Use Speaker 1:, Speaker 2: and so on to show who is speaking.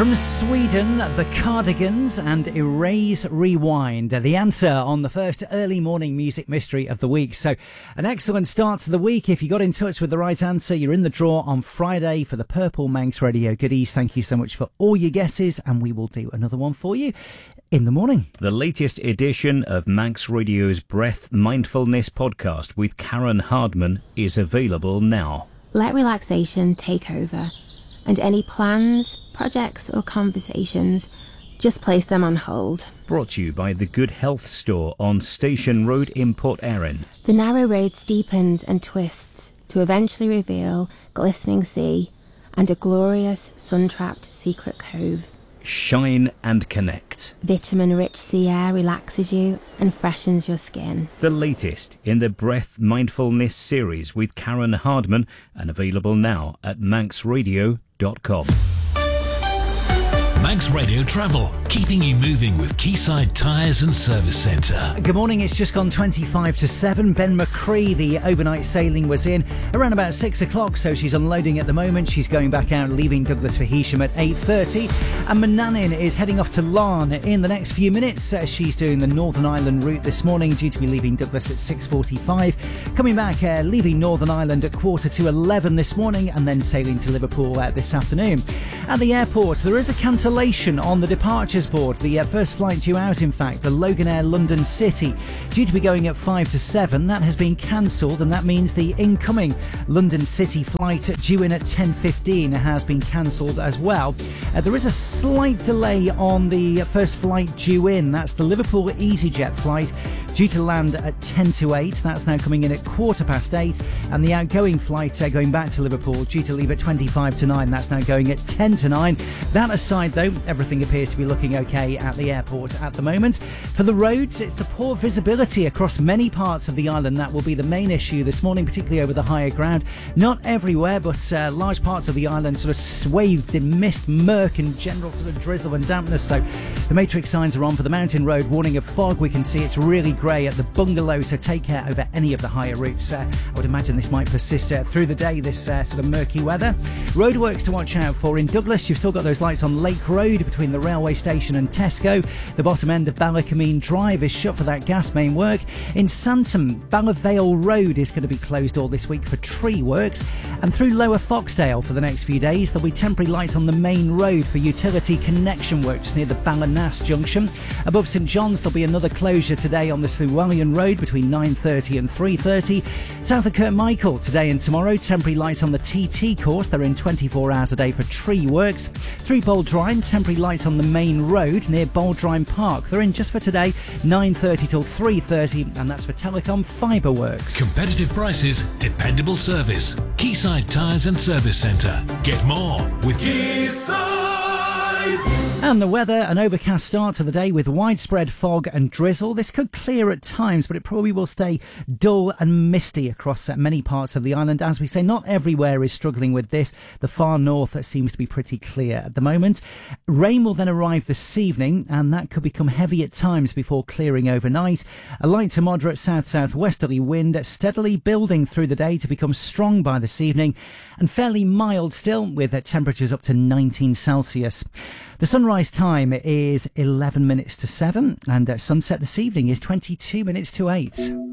Speaker 1: From Sweden, the Cardigans and Erase Rewind. The answer on the first early morning music mystery of the week. So an excellent start to the week. If you got in touch with the right answer, you're in the draw on Friday for the Purple Manx Radio Goodies. Thank you so much for all your guesses, and we will do another one for you in the morning.
Speaker 2: The latest edition of Manx Radio's Breath Mindfulness podcast with Karen Hardman is available now.
Speaker 3: Let relaxation take over, and any plans, projects or conversations, just place them on hold.
Speaker 2: Brought to you by the Good Health Store on Station Road in Port Erin.
Speaker 3: The narrow road steepens and twists to eventually reveal glistening sea and a glorious sun-trapped secret cove.
Speaker 2: Shine and connect.
Speaker 3: Vitamin-rich sea air relaxes you and freshens your skin.
Speaker 2: The latest in the Breath Mindfulness series with Karen Hardman, and available now at manxradio.com.
Speaker 4: Manx Radio Travel, keeping you moving with Quayside Tyres and Service Centre.
Speaker 1: Good morning, it's just gone 25 to 7. Ben McCree, the overnight sailing, was in around about 6 o'clock, so she's unloading at the moment. She's going back out, leaving Douglas for Heysham at 8:30. And Manannan is heading off to Larne in the next few minutes. She's doing the Northern Ireland route this morning, due to be leaving Douglas at 6:45. Coming back, leaving Northern Ireland at 11:15 this morning, and then sailing to Liverpool this afternoon. At the airport, there is a cancellation on the departures board. The first flight due out, in fact, the Loganair London City, due to be going at 5 to 7, that has been cancelled, and that means the incoming London City flight due in at 10:15 has been cancelled as well. There is a slight delay on the first flight due in. That's the Liverpool EasyJet flight, due to land at 10 to 8. That's now coming in at 8:15, and the outgoing flight going back to Liverpool, due to leave at 25 to 9. That's now going at 10 to 9. That aside, though, everything appears to be looking okay at the airport at the moment. For the roads, it's the poor visibility across many parts of the island that will be the main issue this morning, particularly over the higher ground. Not everywhere, but large parts of the island sort of swathed in mist, murk and general sort of drizzle and dampness. So the matrix signs are on for the mountain road. Warning of fog. We can see it's really grey at the bungalow, so take care over any of the higher routes. I would imagine this might persist through the day, this sort of murky weather. Roadworks to watch out for in Douglas. You've still got those lights on Lake Road between the railway station and Tesco. The bottom end of Ballacamine Drive is shut for that gas main work. In Santon, Ballavale Road is going to be closed all this week for tree works. And through Lower Foxdale for the next few days, there'll be temporary lights on the main road for utility connection works near the Ballinass junction. Above St John's, there'll be another closure today on the Llewellyn Road between 9:30 and 3:30. South of Kirkmichael today and tomorrow, temporary lights on the TT course. They're in 24 hours a day for tree works. Through Bouldrine, temporary lights on the main road near Bouldrine Park. They're in just for today, 9:30 till 3:30, and that's for telecom fibre works.
Speaker 4: Competitive prices, dependable service. Quayside Tyres and Service Centre. Get more with Quayside.
Speaker 1: And the weather, an overcast start to the day with widespread fog and drizzle. This could clear at times, but it probably will stay dull and misty across many parts of the island. As we say, not everywhere is struggling with this. The far north seems to be pretty clear at the moment. Rain will then arrive this evening, and that could become heavy at times before clearing overnight. A light to moderate south-southwesterly wind steadily building through the day to become strong by this evening, and fairly mild still, with temperatures up to 19 Celsius. The sunrise time is 11 minutes to 7, and sunset this evening is 22 minutes to 8.